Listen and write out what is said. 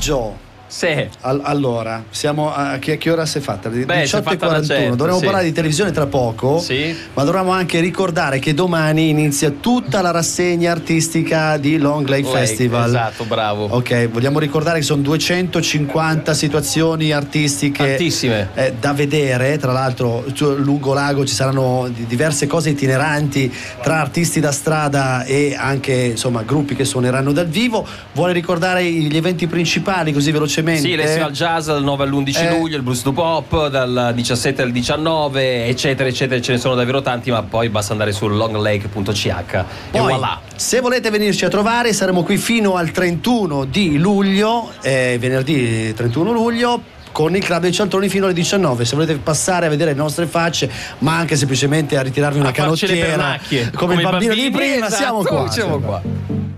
pomeriggio. Sì. Allora, siamo a che ora si è fatta? 18:41. Dovremmo sì. parlare di televisione tra poco, sì. Ma dovremmo anche ricordare che domani inizia tutta la rassegna artistica di Long Lake Festival. Esatto, bravo. Ok, vogliamo ricordare che sono 250 situazioni artistiche tantissime da vedere. Tra l'altro lungo lago ci saranno diverse cose itineranti tra artisti da strada e anche insomma gruppi che suoneranno dal vivo. Vuole ricordare gli eventi principali così velocemente? Sì, l'Estival Jazz dal 9 all'11 luglio, il Blues to Pop dal 17 al 19, eccetera eccetera, ce ne sono davvero tanti, ma poi basta andare su longlake.ch e voilà. Se volete venirci a trovare saremo qui fino al 31 di luglio, venerdì 31 luglio, con il Club dei Cialtroni fino alle 19. Se volete passare a vedere le nostre facce, ma anche semplicemente a ritirarvi una canottiera come il bambino di prima, esatto, siamo qua.